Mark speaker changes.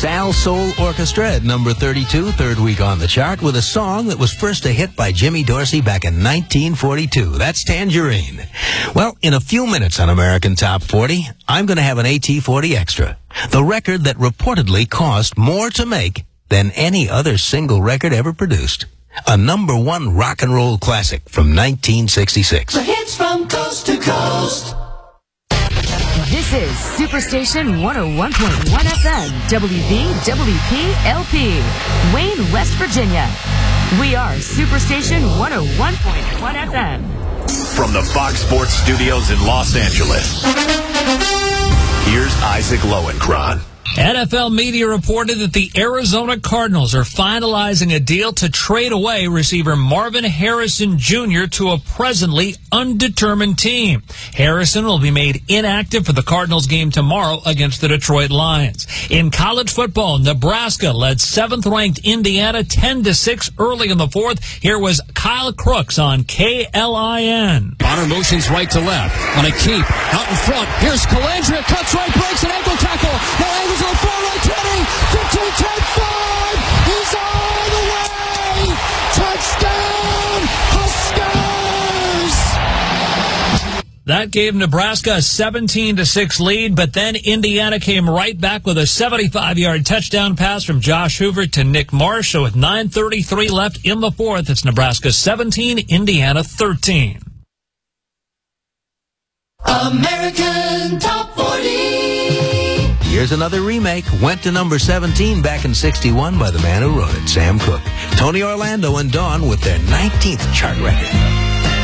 Speaker 1: Sal Soul Orchestra at number 32, third week on the chart, with a song that was first a hit by Jimmy Dorsey back in 1942. That's Tangerine. Well, in a few minutes on American Top 40, I'm going to have an AT-40 Extra, the record that reportedly cost more to make than any other single record ever produced. A number one rock and roll classic from 1966.
Speaker 2: The hits from coast to coast.
Speaker 3: This is Superstation 101.1 FM, WVWP LP, Wayne, West Virginia. We are Superstation 101.1 FM.
Speaker 4: From the Fox Sports Studios in Los Angeles, here's Isaac Lowenkron.
Speaker 5: NFL media reported that the Arizona Cardinals are finalizing a deal to trade away receiver Marvin Harrison Jr. to a presently undetermined team. Harrison will be made inactive for the Cardinals game tomorrow against the Detroit Lions. In college football, Nebraska led 7th-ranked Indiana 10-6 early in the fourth. Here was Kyle Crooks on KLIN.
Speaker 6: Bonner motions right to left on a keep out in front. Here's Calandria, cuts right, breaks an ankle tackle. Now angles on the far right, 20, 15, 10, 5. He's all the way. Touchdown, Huskers.
Speaker 5: That gave Nebraska a 17-6 lead, but then Indiana came right back with a 75-yard touchdown pass from Josh Hoover to Nick Marsh. So with 9:33 left in the fourth, it's Nebraska 17, Indiana 13.
Speaker 2: American Top 40.
Speaker 1: Here's another remake. Went to number 17 back in 61 by the man who wrote it, Sam Cooke. Tony Orlando and Dawn with their 19th chart record.